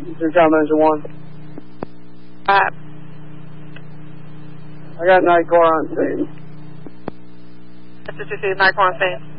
Eastern Town Manager 1. I got Nightcore on scene. That's what you see, Nightcore on scene.